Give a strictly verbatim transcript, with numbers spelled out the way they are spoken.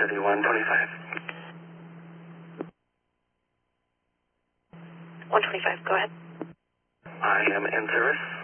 ready, one twenty-five. one twenty-five, go ahead. I am in service.